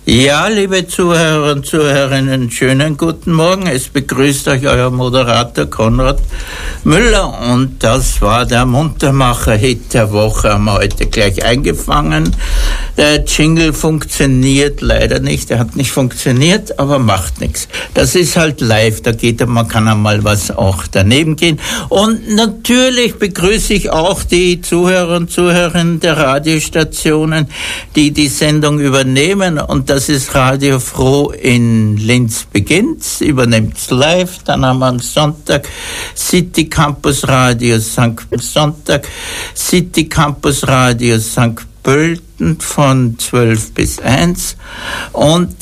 Ja, liebe Zuhörer und Zuhörerinnen, schönen guten Morgen. Es begrüßt euch euer Moderator Konrad Müller und das war der Muntermacher-Hit der Woche, haben wir heute gleich eingefangen. Der Jingle funktioniert leider nicht, er hat nicht funktioniert, aber macht nichts. Das ist halt live, man kann einmal was auch daneben gehen. Und natürlich begrüße ich auch die Zuhörer und Zuhörerinnen der Radiostationen, die die Sendung übernehmen, und das ist Radio Froh in Linz beginnt's, übernehmt's live, dann haben wir am Sonntag City Campus Radio St. Pölten von 12 bis 1 und